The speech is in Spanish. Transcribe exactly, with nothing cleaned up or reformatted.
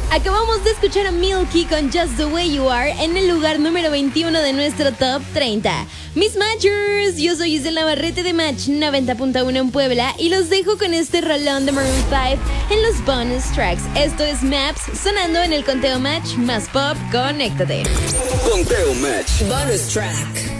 Acabamos de escuchar a Milky con Just the Way You Are en el lugar número veintiuno de nuestro Top treinta. Mis Matchers, yo soy Isela Navarrete de Match noventa punto uno en Puebla y los dejo con este rolón de Maroon cinco en los bonus tracks. Esto es Maps, sonando en el Conteo Match más pop. Conéctate. Conteo Match. Bonus track.